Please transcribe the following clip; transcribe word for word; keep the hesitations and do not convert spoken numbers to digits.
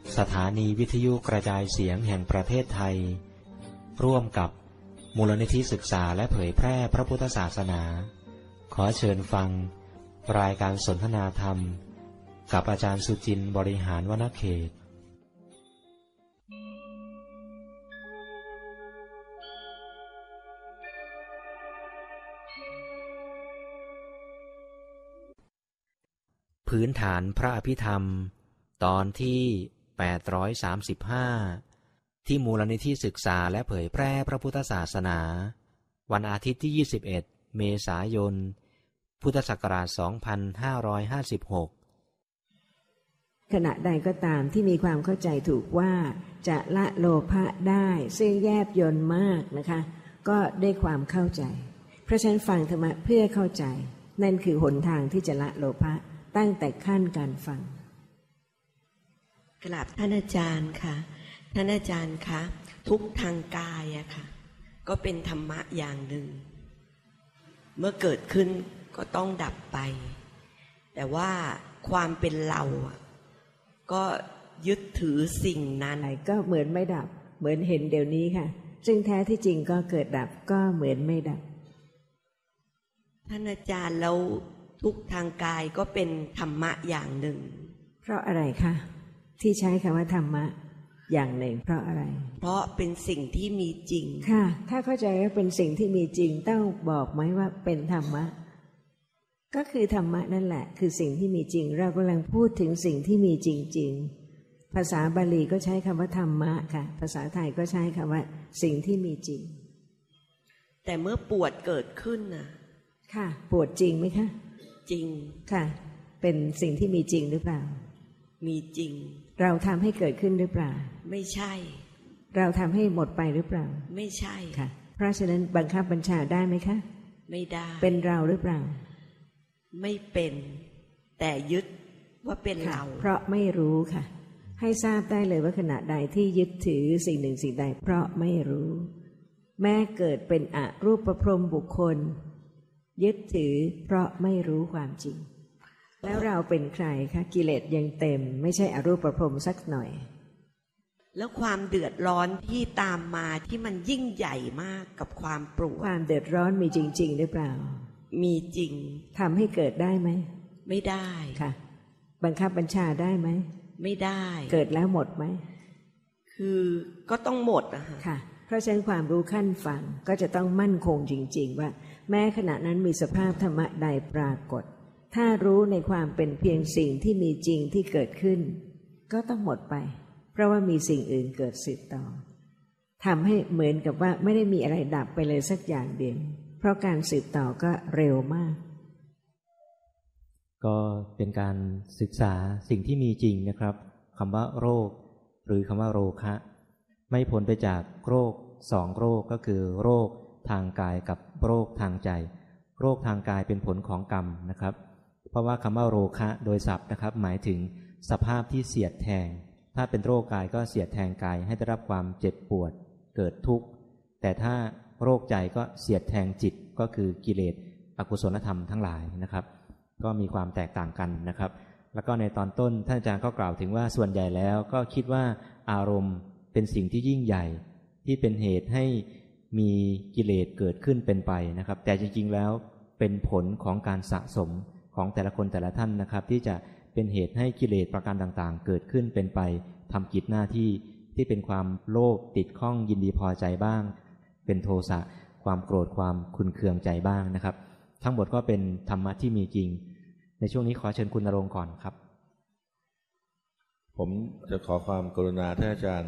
สถานีวิทยุกระจายเสียงแห่งประเทศไทยร่วมกับมูลนิธิศึกษาและเผยแพร่พระพุทธศาสนาขอเชิญฟังรายการสนทนาธรรมกับอาจารย์สุจินต์บริหารวนเขตพื้นฐานพระอภิธรรมตอนที่แปดร้อยสามสิบห้าที่มูลนิธิศึกษาและเผยแพร่พระพุทธศาสนาวันอาทิตย์ที่ยี่สิบเอ็ดเมษายนพุทธศักราชสองพันห้าร้อยห้าสิบหกขณะใดก็ตามที่มีความเข้าใจถูกว่าจะละโลภะได้ซึ่งแยบยลมากนะคะก็ได้ความเข้าใจเพราะฉะนั้นฟังธรรมะเพื่อเข้าใจนั่นคือหนทางที่จะละโลภะตั้งแต่ขั้นการฟังกราบท่านอาจารย์ค่ะท่านอาจารย์คะทุกทางกายอะค่ะก็เป็นธรรมะอย่างหนึ่งเมื่อเกิดขึ้นก็ต้องดับไปแต่ว่าความเป็นเราก็ยึดถือสิ่งนั้นก็เหมือนไม่ดับเหมือนเห็นเดี๋ยวนี้ค่ะซึ่งแท้ที่จริงก็เกิดดับก็เหมือนไม่ดับท่านอาจารย์แล้วทุกทางกายก็เป็นธรรมะอย่างหนึ่งเพราะอะไรคะที่ใช้คำว่าธรรมะอย่างหนึ่งเพราะอะไรเพราะเป็นสิ่งที่มีจริงค่ะถ้าเข้าใจว่าเป็นสิ่งที่มีจริงต้องบอกไหมว่าเป็นธรรมะก็คือธรรมะนั่นแหละคือสิ่งที่มีจริงเรากำลังพูดถึงสิ่งที่มีจริงๆภาษาบาลีก็ใช้คำว่าธรรมะค่ะภาษาไทยก็ใช้คำว่าสิ่งที่มีจริงแต่เมื่อปวดเกิดขึ้นน่ะค่ะปวดจริงไหมคะจริงค่ะเป็นสิ่งที่มีจริงหรือเปล่ามีจริงเราทำให้เกิดขึ้นหรือเปล่าไม่ใช่เราทำให้หมดไปหรือเปล่าไม่ใช่ค่ะเพราะฉะนั้นบังคับบัญชาได้ไหมคะไม่ได้เป็นเราหรือเปล่าไม่เป็นแต่ยึดว่าเป็นเราเพราะไม่รู้ค่ะให้ทราบได้เลยว่าขณะใดที่ยึดถือสิ่งหนึ่งสิ่งใดเพราะไม่รู้แม้เกิดเป็นอรูปพรหมบุคคลยึดถือเพราะไม่รู้ความจริงแล้วเราเป็นใครคะกิเลสยังเต็มไม่ใช่อรูปพรหมสักหน่อยแล้วความเดือดร้อนที่ตามมาที่มันยิ่งใหญ่มากกับความปวดความเดือดร้อนมีจริงๆหรือเปล่ามีจริงทำให้เกิดได้ไหมไม่ได้ค่ะบังคับบัญชาได้ไหมไม่ได้เกิดแล้วหมดไหมคือก็ต้องหมดอะค่ะเพราะฉะนั้นความรู้ขั้นฟังก็จะต้องมั่นคงจริงๆว่าแม้ขณะนั้นมีสภาพธรรมะใดปรากฏถ้ารู้ในความเป็นเพียงสิ่งที่มีจริงที่เกิดขึ้นก็ต้องหมดไปเพราะว่ามีสิ่งอื่นเกิดสืบต่อทำให้เหมือนกับว่าไม่ได้มีอะไรดับไปเลยสักอย่างเดียวเพราะการสืบต่อก็เร็วมากก็เป็นการศึกษาสิ่งที่มีจริงนะครับคำว่าโรคหรือคำว่าโรคะไม่พ้นไปจากโรคสองโรคก็คือโรคทางกายกับโรคทางใจโรคทางกายเป็นผลของกรรมนะครับเพราะว่าคำว่าโรคะโดยศัพท์นะครับหมายถึงสภาพที่เสียดแทงถ้าเป็นโรคกายก็เสียดแทงกายให้ได้รับความเจ็บปวดเกิดทุกข์แต่ถ้าโรคใจก็เสียดแทงจิตก็คือกิเลสอกุศลธรรมทั้งหลายนะครับก็มีความแตกต่างกันนะครับแล้วก็ในตอนต้นท่านอาจารย์ก็กล่าวถึงว่าส่วนใหญ่แล้วก็คิดว่าอารมณ์เป็นสิ่งที่ยิ่งใหญ่ที่เป็นเหตุให้มีกิเลสเกิดขึ้นเป็นไปนะครับแต่จริงๆแล้วเป็นผลของการสะสมของแต่ละคนแต่ละท่านนะครับที่จะเป็นเหตุให้กิเลสประการต่างๆเกิดขึ้นเป็นไปทำกิจหน้าที่ที่เป็นความโลภติดข้องยินดีพอใจบ้างเป็นโทสะความโกรธความขุ่นเคืองใจบ้างนะครับทั้งหมดก็เป็นธรรมะที่มีจริงในช่วงนี้ขอเชิญคุณณรงค์ก่อนครับผมจะขอความกรุณาท่านอาจารย์